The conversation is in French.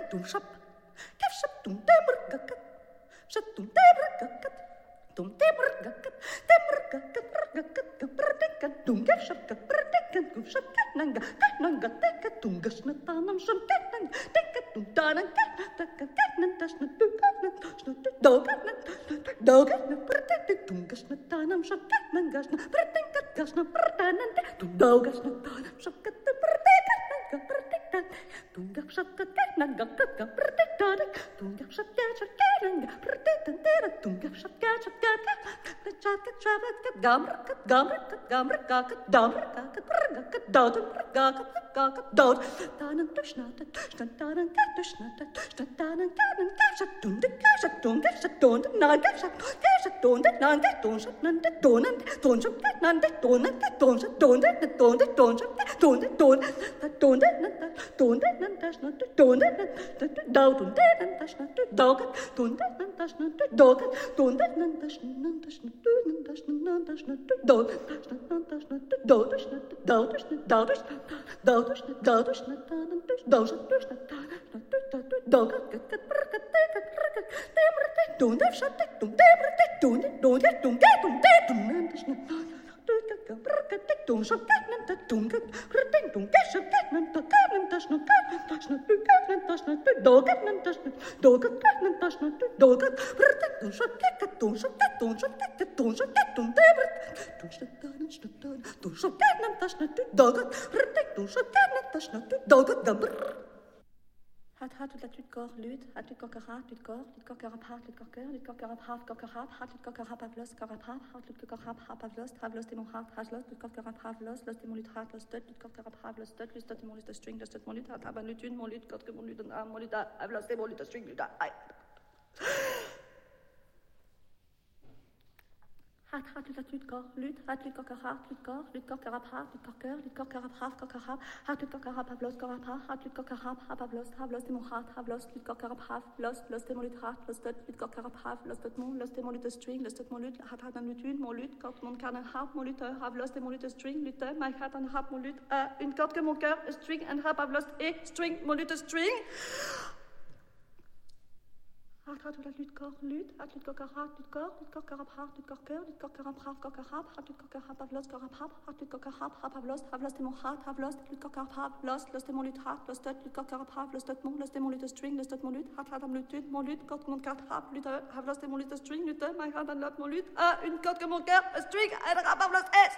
tum shap kaf shap tum temr gakat shap tum temr gakat tum temr gakat gakat tum gashap gakat kum shap nanga tekat tum gasna tanam sham tekat tum tanan tekat nan tasna dogat tum gasna tanam sham gasna gasna tanan tum dogasna tanam sham tunga shakka nanga kaka protector tunga shakka nanga protector tunga shakka chaka chaka gamra dod tanan tushna tanan Hat ut latut kor lut, hat ut kokara, lut kor, lut kokarap hat, lut koker, lut kokarap hat, kokarap, hat lut kokarap avlos, korap hat lut kokarap hat avlos, havlos demon hat, haslos, lut kokarap havlos, los demon lut hat, los dot, lut kokarap havlos, dot, los dot demon lut string, los dot mon lut hat, aban lut une mon lut, kot mon lut an mon lut avlos demon lut string lut ai. Hat lut latut kor lut, hat lut kokara, lut kor, lut kokarap hat, lut koker, lut kokarap hat, kokarap, hat lut kokarap avlos, korap hat lut kokarap avlos, havlos demon hat, havlos, lut kokarap havlos, los demon lut hat, los dot, lut kokarap have, los dot mon, los demon lut string, los dot mon lut hat an lut une mon lut, kot mon kan hat mon lut havlos demon lut string, lut my hat an hat mon lut une kot que mon cœur string and have avlos et string mon lut string. Hat lut lut kor lut, hat lut kokarap lut kor, lut kokarap hat, lut koker, lut kokarap have, kokarap, hat lut kokarap avlos, korap hat lut kokarap avlos, havlos demon hat, havlos, lut kokarap havlos, los demon lut hat, los dot, lut kokarap have, los dot mon, los demon lut string, los dot mon lut, hat am lut une mon lut, kot mon kat have, lut havlos demon lut string, lut my hat an lot mon lut une kot que mon cœur string and have avlos et